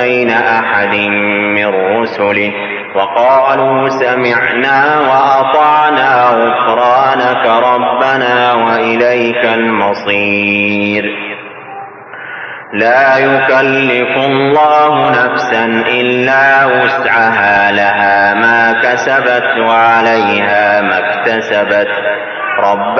بين أحد من رسله وقالوا سمعنا وأطعنا غفرانك ربنا وإليك المصير. لا يكلف الله نفسا إلا وسعها لها ما كسبت وعليها ما اكتسبت ربنا